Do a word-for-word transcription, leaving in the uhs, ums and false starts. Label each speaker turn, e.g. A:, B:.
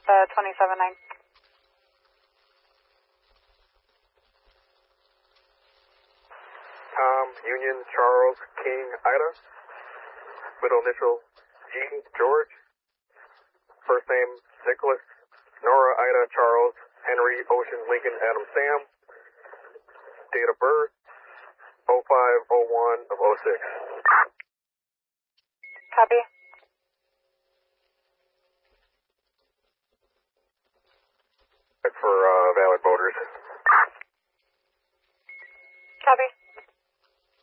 A: Delta twenty-seven nine.
B: Tom, Union, Charles, King, Ida. Middle initial, G, George. First name, Nicholas. Nora, Ida, Charles, Henry, Ocean, Lincoln, Adam, Sam. Date of birth, oh five oh one of oh six.
A: Copy.
B: For uh, valid voters.